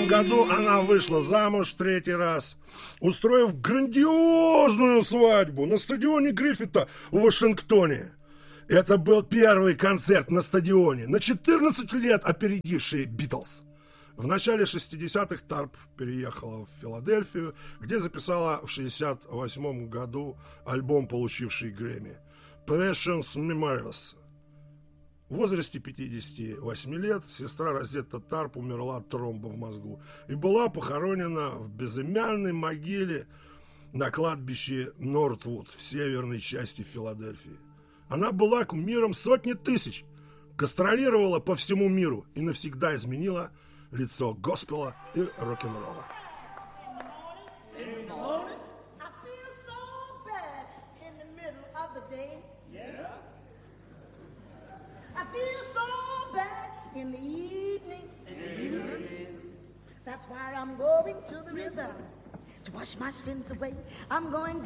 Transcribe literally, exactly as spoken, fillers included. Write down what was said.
восьмом году она вышла замуж в третий раз, устроив грандиозную свадьбу на стадионе Гриффита в Вашингтоне. Это был первый концерт на стадионе, на четырнадцать лет опередивший Битлз. В начале шестидесятых Тарп переехала в Филадельфию, где записала в шестьдесят восьмом году альбом, получивший Грэмми, Precious Memories. В возрасте пятидесяти восьми лет сестра Розетта Тарп умерла от тромба в мозгу и была похоронена в безымянной могиле на кладбище Нортвуд в северной части Филадельфии. Она была кумиром сотни тысяч, гастролировала по всему миру и навсегда изменила лицо госпела и рок-н-ролла. In the evening, that's why I'm going to the river to wash my sins away. I'm going